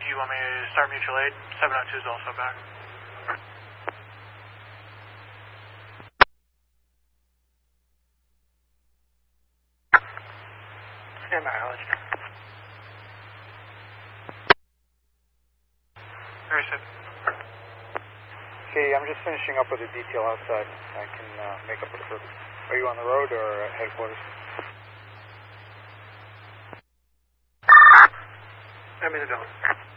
you want me to start mutual aid? 702 is also back. Stand by, Alex. Very good. Okay, I'm just finishing up with a detail outside. I can make up the service. Are you on the road or at headquarters? I'm in the building.